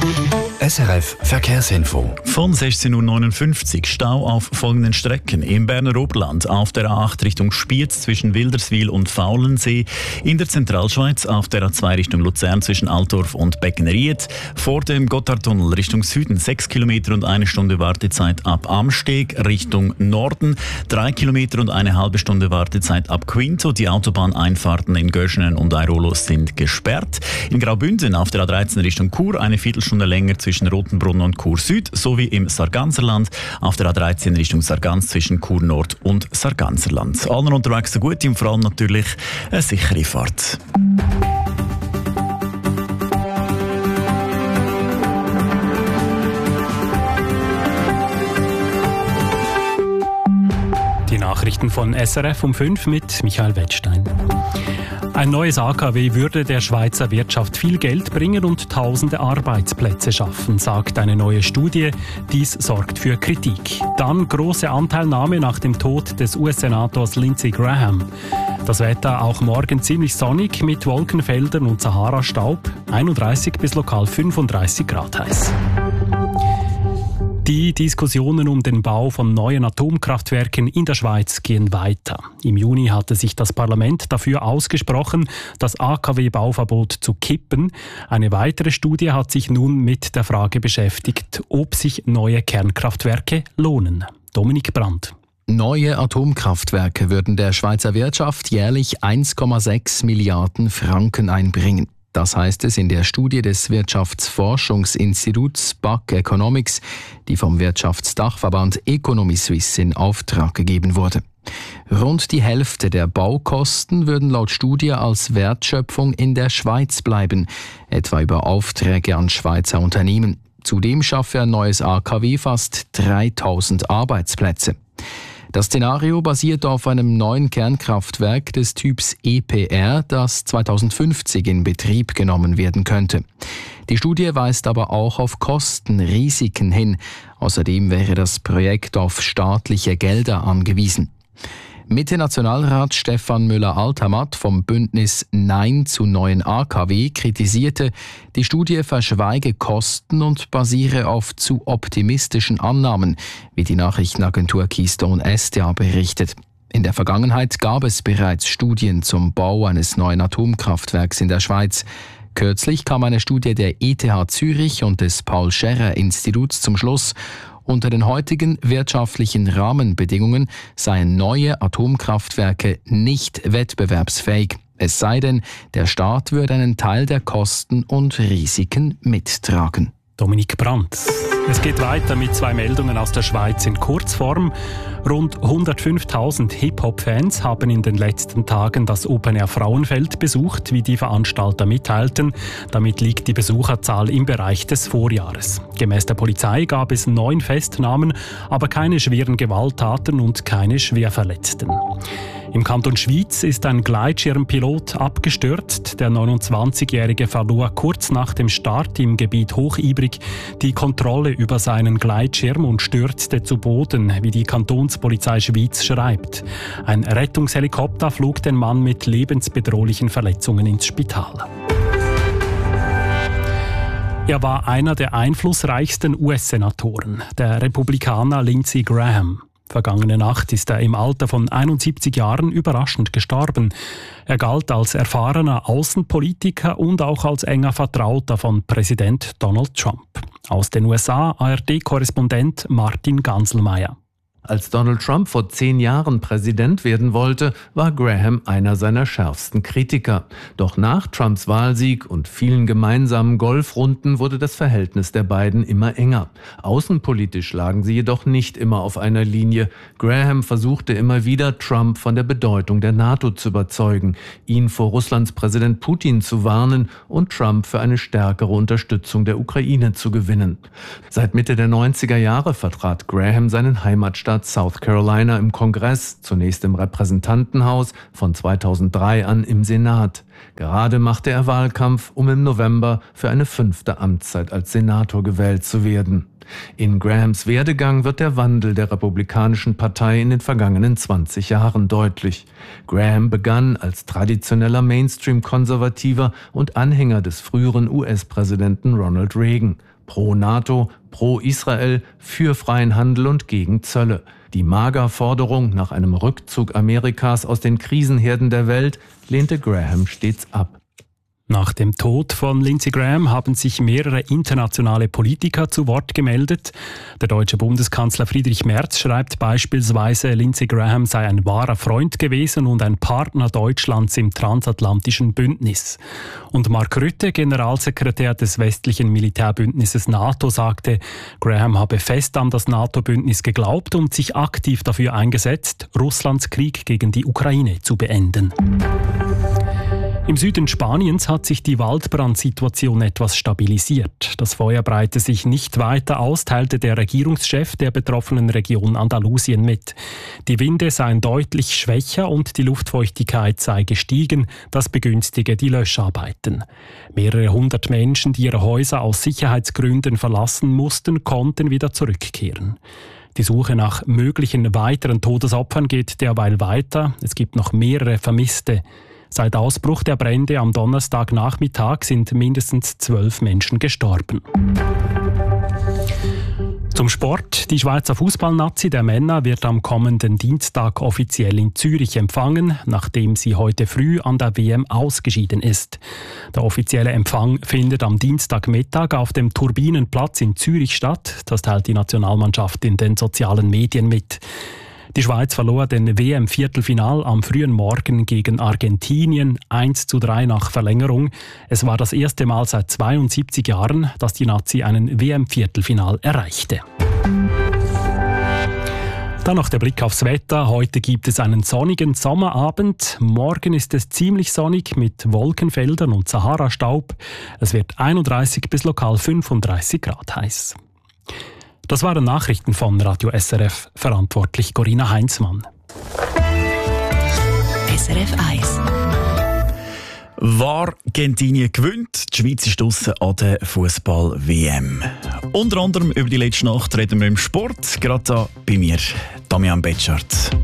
SRF Verkehrsinfo. Von 16.59 Uhr Stau auf folgenden Strecken. Im Berner Oberland auf der A8 Richtung Spiez zwischen Wilderswil und Faulensee. In der Zentralschweiz auf der A2 Richtung Luzern zwischen Altdorf und Beckenried. Vor dem Gotthardtunnel Richtung Süden 6 Kilometer und 1 Stunde Wartezeit ab Amsteg Richtung Norden. 3 Kilometer und eine halbe Stunde Wartezeit ab Quinto. Die Autobahneinfahrten in Göschenen und Airolo sind gesperrt. In Graubünden auf der A13 Richtung Chur eine Viertelstunde länger zwischen Rotenbrunn und Chur Süd sowie im Sarganserland auf der A13 Richtung Sargans zwischen Chur Nord und Sarganserland. Allen unterwegs so gut und vor allem natürlich eine sichere Fahrt. Die Nachrichten von SRF um 5 mit Michael Wettstein. Ein neues AKW würde der Schweizer Wirtschaft viel Geld bringen und tausende Arbeitsplätze schaffen, sagt eine neue Studie. Dies sorgt für Kritik. Dann große Anteilnahme nach dem Tod des US-Senators Lindsey Graham. Das Wetter auch morgen ziemlich sonnig mit Wolkenfeldern und Sahara-Staub. 31 bis lokal 35 Grad heiß. Die Diskussionen um den Bau von neuen Atomkraftwerken in der Schweiz gehen weiter. Im Juni hatte sich das Parlament dafür ausgesprochen, das AKW-Bauverbot zu kippen. Eine weitere Studie hat sich nun mit der Frage beschäftigt, ob sich neue Kernkraftwerke lohnen. Dominik Brandt. Neue Atomkraftwerke würden der Schweizer Wirtschaft jährlich 1,6 Milliarden Franken einbringen. Das heißt es in der Studie des Wirtschaftsforschungsinstituts BAC Economics, die vom Wirtschaftsdachverband Economy Suisse in Auftrag gegeben wurde. Rund die Hälfte der Baukosten würden laut Studie als Wertschöpfung in der Schweiz bleiben, etwa über Aufträge an Schweizer Unternehmen. Zudem schaffe ein neues AKW fast 3000 Arbeitsplätze. Das Szenario basiert auf einem neuen Kernkraftwerk des Typs EPR, das 2050 in Betrieb genommen werden könnte. Die Studie weist aber auch auf Kostenrisiken hin. Außerdem wäre das Projekt auf staatliche Gelder angewiesen. Mitte-Nationalrat Stefan Müller-Althamatt vom Bündnis Nein zu neuen AKW kritisierte, die Studie verschweige Kosten und basiere auf zu optimistischen Annahmen, wie die Nachrichtenagentur Keystone SDA berichtet. In der Vergangenheit gab es bereits Studien zum Bau eines neuen Atomkraftwerks in der Schweiz. Kürzlich kam eine Studie der ETH Zürich und des Paul-Scherrer-Instituts zum Schluss, unter den heutigen wirtschaftlichen Rahmenbedingungen seien neue Atomkraftwerke nicht wettbewerbsfähig. Es sei denn, der Staat würde einen Teil der Kosten und Risiken mittragen. Dominik Brandt. Es geht weiter mit 2 Meldungen aus der Schweiz in Kurzform. Rund 105.000 Hip-Hop-Fans haben in den letzten Tagen das Open Air Frauenfeld besucht, wie die Veranstalter mitteilten. Damit liegt die Besucherzahl im Bereich des Vorjahres. Gemäss der Polizei gab es 9 Festnahmen, aber keine schweren Gewalttaten und keine Schwerverletzten. Im Kanton Schwyz ist ein Gleitschirmpilot abgestürzt. Der 29-Jährige verlor kurz nach dem Start im Gebiet Hochibrig die Kontrolle über seinen Gleitschirm und stürzte zu Boden, wie die Kantonspolizei Schwyz schreibt. Ein Rettungshelikopter flog den Mann mit lebensbedrohlichen Verletzungen ins Spital. Er war einer der einflussreichsten US-Senatoren, der Republikaner Lindsey Graham. Vergangene Nacht ist er im Alter von 71 Jahren überraschend gestorben. Er galt als erfahrener Außenpolitiker und auch als enger Vertrauter von Präsident Donald Trump. Aus den USA ARD-Korrespondent Martin Ganselmeier. Als Donald Trump vor 10 Jahren Präsident werden wollte, war Graham einer seiner schärfsten Kritiker. Doch nach Trumps Wahlsieg und vielen gemeinsamen Golfrunden wurde das Verhältnis der beiden immer enger. Außenpolitisch lagen sie jedoch nicht immer auf einer Linie. Graham versuchte immer wieder, Trump von der Bedeutung der NATO zu überzeugen, ihn vor Russlands Präsident Putin zu warnen und Trump für eine stärkere Unterstützung der Ukraine zu gewinnen. Seit Mitte der 90er Jahre vertrat Graham seinen Heimatstaat South Carolina im Kongress, zunächst im Repräsentantenhaus, von 2003 an im Senat. Gerade machte er Wahlkampf, um im November für eine 5. Amtszeit als Senator gewählt zu werden. In Grahams Werdegang wird der Wandel der Republikanischen Partei in den vergangenen 20 Jahren deutlich. Graham begann als traditioneller Mainstream-Konservativer und Anhänger des früheren US-Präsidenten Ronald Reagan. pro NATO, pro Israel, für freien Handel und gegen Zölle. Die MAGA-Forderung nach einem Rückzug Amerikas aus den Krisenherden der Welt lehnte Graham stets ab. Nach dem Tod von Lindsey Graham haben sich mehrere internationale Politiker zu Wort gemeldet. Der deutsche Bundeskanzler Friedrich Merz schreibt beispielsweise, Lindsey Graham sei ein wahrer Freund gewesen und ein Partner Deutschlands im transatlantischen Bündnis. Und Mark Rutte, Generalsekretär des westlichen Militärbündnisses NATO, sagte, Graham habe fest an das NATO-Bündnis geglaubt und sich aktiv dafür eingesetzt, Russlands Krieg gegen die Ukraine zu beenden. Im Süden Spaniens hat sich die Waldbrandsituation etwas stabilisiert. Das Feuer breite sich nicht weiter aus, teilte der Regierungschef der betroffenen Region Andalusien mit. Die Winde seien deutlich schwächer und die Luftfeuchtigkeit sei gestiegen. Das begünstige die Löscharbeiten. Mehrere hundert Menschen, die ihre Häuser aus Sicherheitsgründen verlassen mussten, konnten wieder zurückkehren. Die Suche nach möglichen weiteren Todesopfern geht derweil weiter. Es gibt noch mehrere Vermisste. Seit Ausbruch der Brände am Donnerstagnachmittag sind mindestens 12 Menschen gestorben. Zum Sport. Die Schweizer Fußballnazi der Männer wird am kommenden Dienstag offiziell in Zürich empfangen, nachdem sie heute früh an der WM ausgeschieden ist. Der offizielle Empfang findet am Dienstagmittag auf dem Turbinenplatz in Zürich statt. Das teilt die Nationalmannschaft in den sozialen Medien mit. Die Schweiz verlor den WM-Viertelfinal am frühen Morgen gegen Argentinien 1:3 nach Verlängerung. Es war das erste Mal seit 72 Jahren, dass die Nazi einen WM-Viertelfinal erreichte. Dann noch der Blick aufs Wetter. Heute gibt es einen sonnigen Sommerabend. Morgen ist es ziemlich sonnig mit Wolkenfeldern und Sahara-Staub. Es wird 31 bis lokal 35 Grad heiß. Das waren Nachrichten von Radio SRF, verantwortlich Corinna Heinzmann. SRF 1. War Argentinien gewinnt, die Schweiz ist draussen an der Fußball-WM. Unter anderem über die letzte Nacht reden wir im Sport, gerade da bei mir, Damian Betschart.